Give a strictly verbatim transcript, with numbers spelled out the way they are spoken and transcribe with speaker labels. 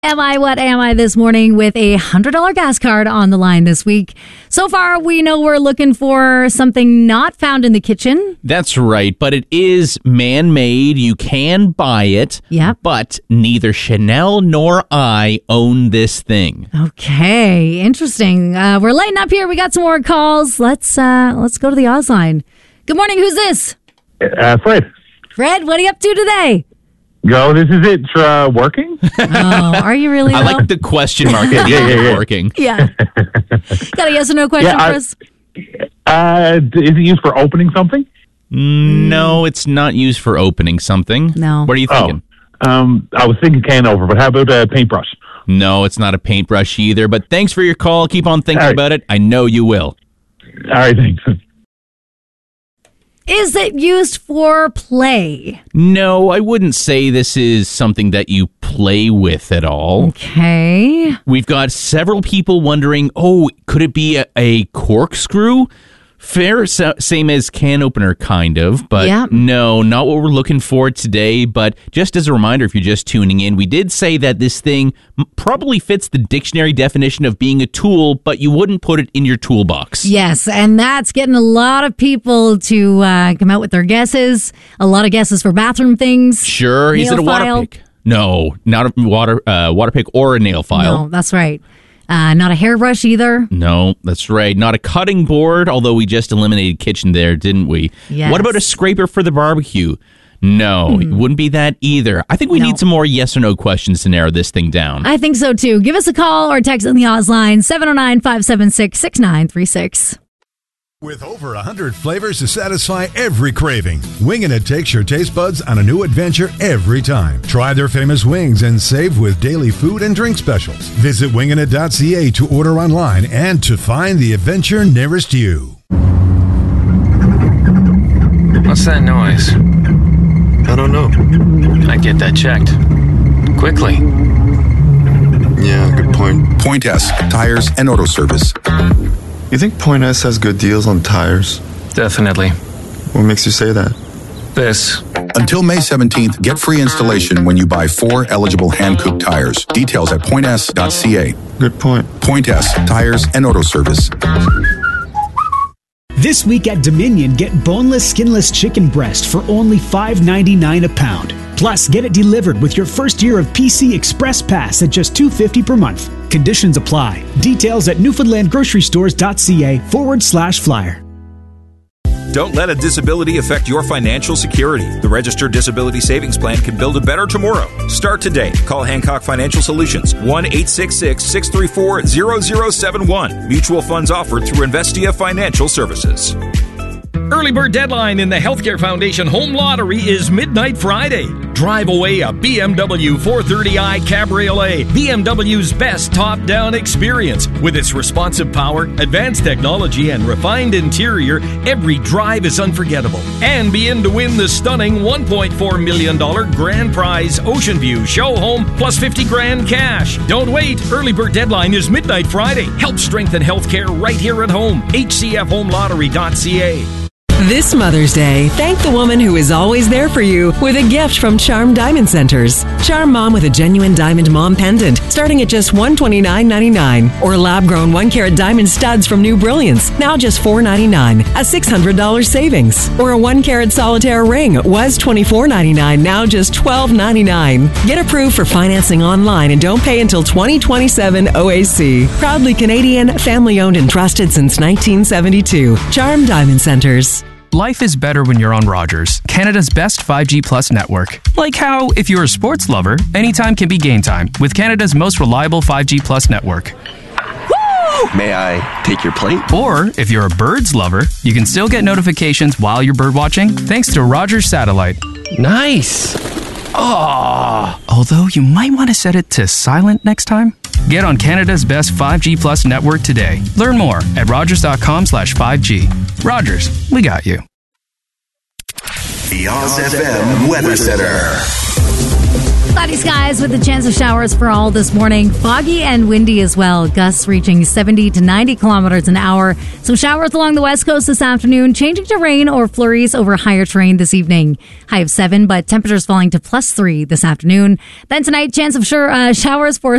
Speaker 1: Am I What Am I this morning with a one hundred dollars gas card on the line this week. So far, we know we're looking for something not found in the kitchen.
Speaker 2: That's right, but it is man-made. You can buy it.
Speaker 1: Yep.
Speaker 2: But neither Chanel nor I own this thing.
Speaker 1: Okay, interesting. Uh, we're lighting up here. We got some more calls. Let's uh, let's go to the Oz line. Good morning. Who's this?
Speaker 3: Uh, Fred.
Speaker 1: Fred, what are you up to today?
Speaker 3: Go, this is it uh, working?
Speaker 1: Oh, are you really?
Speaker 2: I
Speaker 1: though?
Speaker 2: like the question mark. yeah,
Speaker 3: yeah, yeah.
Speaker 2: Working.
Speaker 1: Yeah. Got a yes or no question
Speaker 3: Yeah, I-
Speaker 1: for us?
Speaker 3: Uh, is it used for opening something?
Speaker 2: No, it's not used for opening something.
Speaker 1: No.
Speaker 2: What are you thinking?
Speaker 3: Oh, um, I was thinking can over, but how about a paintbrush?
Speaker 2: No, it's not a paintbrush either, but thanks for your call. Keep on thinking
Speaker 3: All right.
Speaker 2: about it. I know you will.
Speaker 3: All right, thanks.
Speaker 1: Is it used for play?
Speaker 2: No, I wouldn't say this is something that you play with at all.
Speaker 1: Okay.
Speaker 2: We've got several people wondering, oh, could it be a, a corkscrew? Fair, so, same as can opener, kind of, but
Speaker 1: Yeah.
Speaker 2: no, not what we're looking for today. But just as a reminder, if you're just tuning in, we did say that this thing m- probably fits the dictionary definition of being a tool, but you wouldn't put it in your toolbox.
Speaker 1: Yes, and that's getting a lot of people to uh, come out with their guesses. A lot of guesses for bathroom things.
Speaker 2: Sure, is
Speaker 1: Nail
Speaker 2: it a water
Speaker 1: file?
Speaker 2: pick? No, not a water uh, water pick or a nail file.
Speaker 1: No, that's right. Uh, not a hairbrush either.
Speaker 2: No, that's right. Not a cutting board, although we just eliminated kitchen there, didn't we?
Speaker 1: Yes.
Speaker 2: What about a scraper for the barbecue? No, it wouldn't be that either. I think we
Speaker 1: No.
Speaker 2: need some more yes or no questions to narrow this thing down.
Speaker 1: I think so too. Give us a call or text on the Oz line, seven oh nine, five seven six, six nine three six.
Speaker 4: With over one hundred flavors to satisfy every craving, Wingin' It takes your taste buds on a new adventure every time. Try their famous wings and save with daily food and drink specials. Visit wingin it dot c a to order online and to find the adventure nearest you.
Speaker 5: What's that noise?
Speaker 6: I don't know.
Speaker 5: I'd get that checked. Quickly.
Speaker 6: Yeah, good point.
Speaker 7: Point S, tires and auto service.
Speaker 6: You think Point S has good deals on tires?
Speaker 5: Definitely.
Speaker 6: What makes you say that?
Speaker 5: This.
Speaker 7: Until May seventeenth, get free installation when you buy four eligible hand-cooked tires. Details at point s dot c a.
Speaker 6: Good point.
Speaker 7: Point S, tires and auto service.
Speaker 8: This week at Dominion, get boneless, skinless chicken breast for only five ninety-nine a pound. Plus, get it delivered with your first year of P C Express Pass at just two fifty per month. Conditions apply. Details at newfoundlandgrocerystores.ca forward slash flyer.
Speaker 9: Don't let a disability affect your financial security. The Registered Disability Savings Plan can build a better tomorrow. Start today. Call Hancock Financial Solutions, one eight six six, six three four, zero zero seven one. Mutual funds offered through Investia Financial Services.
Speaker 10: Early bird deadline in the Healthcare Foundation Home Lottery is midnight Friday. Drive away a B M W four thirty i Cabriolet, B M W's best top-down experience. With its responsive power, advanced technology, and refined interior, every drive is unforgettable. And be in to win the stunning one point four million dollars grand prize Ocean View Show Home plus fifty grand cash. Don't wait. Early bird deadline is midnight Friday. Help strengthen healthcare right here at home. H C F home lottery dot c a.
Speaker 11: This Mother's Day, thank the woman who is always there for you with a gift from Charm Diamond Centers. Charm Mom with a genuine diamond mom pendant starting at just one hundred twenty-nine ninety-nine, or lab-grown one-carat diamond studs from New Brilliance, now just four ninety-nine, a six hundred dollars savings. Or a one-carat solitaire ring was twenty-four ninety-nine, now just twelve ninety-nine. Get approved for financing online and don't pay until twenty twenty-seven O A C. Proudly Canadian, family-owned and trusted since nineteen seventy-two. Charm Diamond Centers.
Speaker 12: Life is better when you're on Rogers, Canada's best five G Plus network. Like how, if you're a sports lover, anytime can be game time with Canada's most reliable five G Plus network.
Speaker 13: Woo! May I take your plate?
Speaker 12: Or, if you're a birds lover, you can still get notifications while you're bird watching thanks to Rogers Satellite.
Speaker 13: Nice! Oh.
Speaker 12: Although you might want to set it to silent next time. Get on Canada's best five G Plus network today. Learn more at rogers.com slash 5G. Rogers, we got you.
Speaker 14: The Oz F M Weather Center.
Speaker 1: Cloudy skies with a chance of showers for all this morning. Foggy and windy as well. Gusts reaching seventy to ninety kilometers an hour. Some showers along the west coast this afternoon, changing to rain or flurries over higher terrain this evening. High of seven, but temperatures falling to plus three this afternoon. Then tonight, chance of sure uh, showers for